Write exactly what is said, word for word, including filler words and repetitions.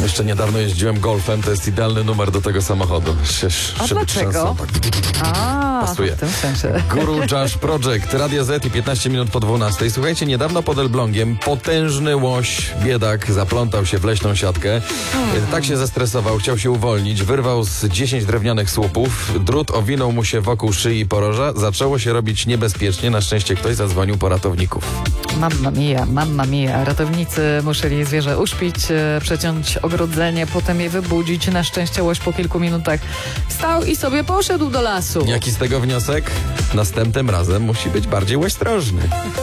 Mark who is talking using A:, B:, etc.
A: Jeszcze niedawno jeździłem Golfem, to jest idealny numer do tego samochodu. Sz-
B: A
A: szyby
B: dlaczego?
A: trzęsą, tak.
B: A,
A: Pasuje.
B: w tym sensie.
A: Guru Jazz Project, Radio Z i piętnaście minut po dwunastej. Słuchajcie, niedawno pod Elblągiem potężny łoś, biedak, zaplątał się w leśną siatkę. Tak się zestresował, chciał się uwolnić, wyrwał z dziesięć drewnianych słupów, drut owinął mu się wokół szyi i poroża, zaczęło się robić niebezpiecznie, na szczęście ktoś zadzwonił po ratowników.
B: Mamma mia, mamma mia. Ratownicy musieli zwierzę uśpić, e, przeciąć ogrodzenie, potem je wybudzić. Na szczęście łoś po kilku minutach wstał i sobie poszedł do lasu.
A: Jaki z tego wniosek? Następnym razem musi być bardziej ostrożny.